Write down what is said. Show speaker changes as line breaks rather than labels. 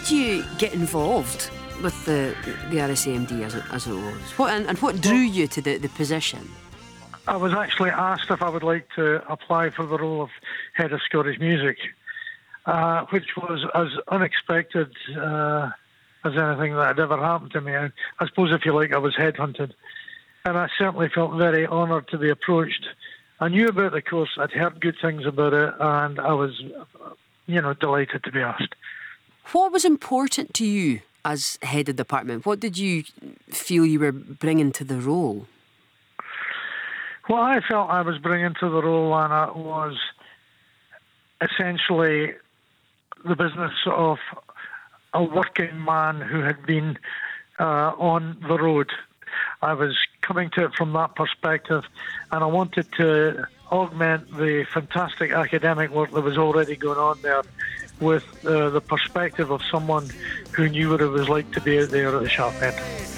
did you get involved with the RSAMD as it was? What drew you to the position?
I was actually asked if I would like to apply for the role of Head of Scottish Music, which was as unexpected as anything that had ever happened to me. I suppose, if you like, I was headhunted. And I certainly felt very honoured to be approached. I knew about the course, I'd heard good things about it, and I was, delighted to be asked.
What was important to you as head of department? What did you feel you were bringing to the role?
What I felt I was bringing to the role, Anna, was essentially the business of a working man who had been on the road. I was coming to it from that perspective, and I wanted to augment the fantastic academic work that was already going on there with the perspective of someone who knew what it was like to be out there at the sharp end.